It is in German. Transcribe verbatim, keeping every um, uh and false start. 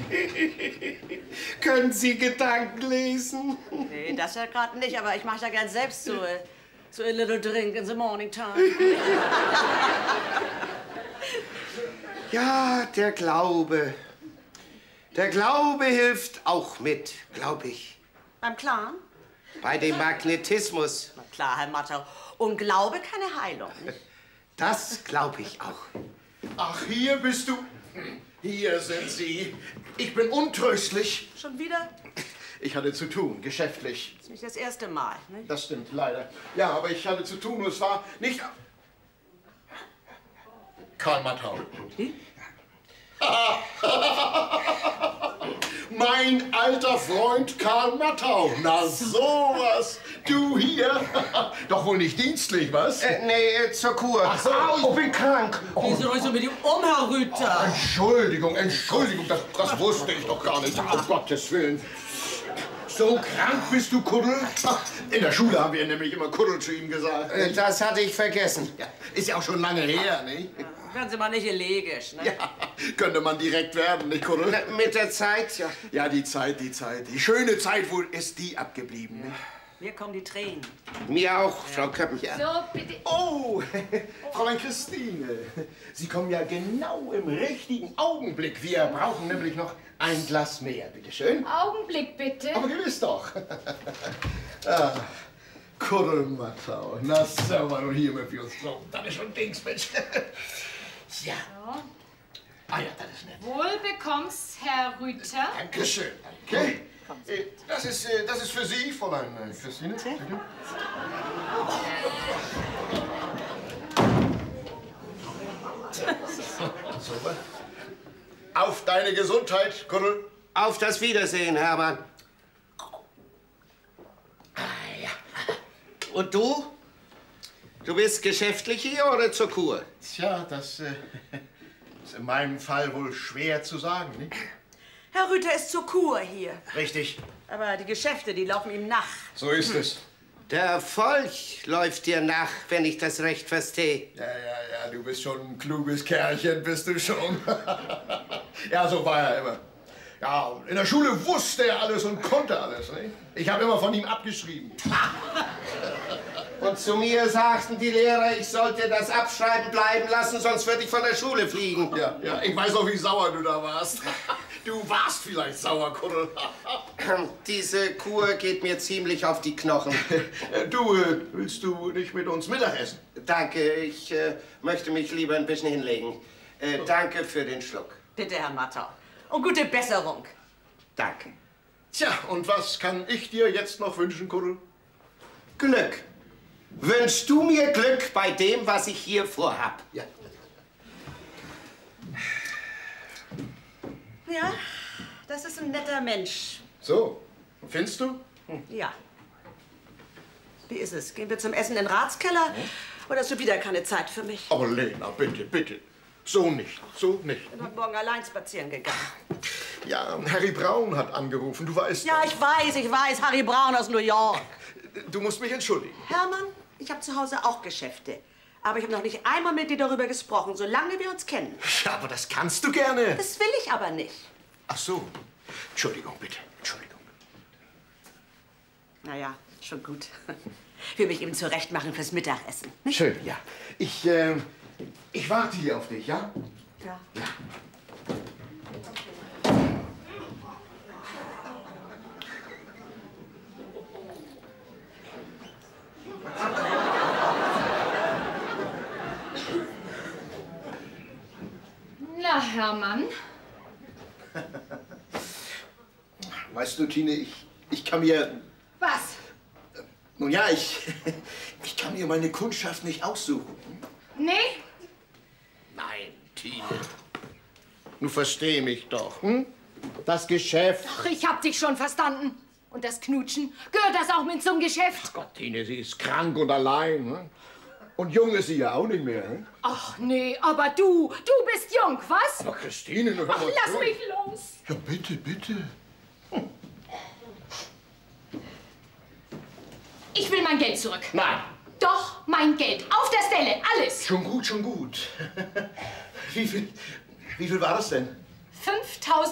Können Sie Gedanken lesen? Nee, das ja gerade nicht, aber ich mache da gern selbst so, so a little drink in the morning time. Ja, der Glaube. Der Glaube hilft auch mit, glaube ich. Beim Clan? Bei dem Magnetismus. Na klar, Herr Mattau. Und Glaube keine Heilung. Nicht? Das glaube ich auch. Ach, hier bist du. Hier sind Sie. Ich bin untröstlich. Schon wieder? Ich hatte zu tun, geschäftlich. Das ist nicht das erste Mal, nicht? Das stimmt, leider. Ja, aber ich hatte zu tun und es war nicht... Karl Mattau. Hm? Mein alter Freund Karl Mattau. Na sowas. Du hier. Doch wohl nicht dienstlich, was? Äh, nee, zur Kur. Ach so. Au, ich bin krank. Gehen Sie ruhig so mit ihm um, Herr Rüther. Entschuldigung, Entschuldigung, das, das wusste ich doch gar nicht. Um Gottes Willen. So krank bist du, Kuddel? In der Schule haben wir nämlich immer Kuddel zu ihm gesagt. Äh, das hatte ich vergessen. Ja, ist ja auch schon lange her, nicht? Ja, werden Sie mal nicht elegisch, ne? Ja, könnte man direkt werden, nicht, Kuddel? Na, mit der Zeit, ja. Ja, die Zeit, die Zeit. Die schöne Zeit, wo ist die abgeblieben, nicht? Mir kommen die Tränen. Mir auch, Frau Köppen. Ja. So, bitte. Oh, Fräulein Christine, Sie kommen ja genau im richtigen Augenblick. Wir brauchen nämlich noch ein Glas mehr, bitteschön. Augenblick, bitte. Aber gewiss doch. ah, Kuddelmattau. Na, so war nun hier mit uns drauf. Das ist schon Dings, Mensch. ja. So. Ah ja, das ist nett. Wohl bekommst, Herr Rüther. Dankeschön. Okay. Äh, Das ist, äh, das ist für Sie, Fräulein äh, Christine. Bitte. Super. Auf deine Gesundheit, Kuddel. Auf das Wiedersehen, Hermann. Ah, ja. Und du? Du bist geschäftlich hier oder zur Kur? Tja, das äh, ist in meinem Fall wohl schwer zu sagen, nicht? Herr Rüther ist zur Kur hier. Richtig. Aber die Geschäfte, die laufen ihm nach. So ist es. Der Erfolg läuft dir nach, wenn ich das recht verstehe. Ja, ja, ja, du bist schon ein kluges Kerlchen, bist du schon. ja, so war er immer. Ja, in der Schule wusste er alles und konnte alles, nicht? Ich habe immer von ihm abgeschrieben. Und zu mir sagten die Lehrer, ich sollte das Abschreiben bleiben lassen, sonst würde ich von der Schule fliegen. Ja, ja, ich weiß auch, wie sauer du da warst. Du warst vielleicht sauer, Kuddel. Diese Kur geht mir ziemlich auf die Knochen. Du, äh, willst du nicht mit uns Mittagessen? Danke, ich äh, möchte mich lieber ein bisschen hinlegen. Äh, danke für den Schluck. Bitte, Herr Mattau. Und gute Besserung. Danke. Tja, und was kann ich dir jetzt noch wünschen, Kuddel? Glück. Wünschst du mir Glück bei dem, was ich hier vorhab? Ja. Ja, das ist ein netter Mensch. So, findest du? Ja. Wie ist es? Gehen wir zum Essen in den Ratskeller? Oder hast du wieder keine Zeit für mich? Aber Lena, bitte, bitte. So nicht, so nicht. Ich bin heute Morgen allein spazieren gegangen. Ja, Harry Braun hat angerufen, du weißt... Ja, ich weiß, ich weiß. Harry Braun aus New York. Du musst mich entschuldigen. Hermann, ich habe zu Hause auch Geschäfte. Aber ich habe noch nicht einmal mit dir darüber gesprochen, solange wir uns kennen. Ja, aber das kannst du gerne. Das will ich aber nicht. Ach so. Entschuldigung, bitte. Entschuldigung. Naja, schon gut. Ich will mich eben zurechtmachen fürs Mittagessen. Schön, ja. Ich, äh, ich warte hier auf dich, ja? Ja. Ja. Na, Hermann. Weißt du, Tine, ich, ich kann mir... Was? Nun ja, ich, ich kann mir meine Kundschaft nicht aussuchen. Nee? Nein, Tine. Nun versteh mich doch, hm? Das Geschäft... Ach, ich hab dich schon verstanden. Und das Knutschen, gehört das auch mit zum Geschäft? Ach Gott, Tine, sie ist krank und allein, hm? Und jung ist sie ja auch nicht mehr, hm? Ach nee, aber du, du bist jung, was? Aber Christine, nur hör Ach, mal lass zu. mich los. Ja, bitte, bitte. Hm. Ich will mein Geld zurück. Nein. Doch, mein Geld. Auf der Stelle, alles. Schon gut, schon gut. Wie viel, wie viel war das denn? fünftausend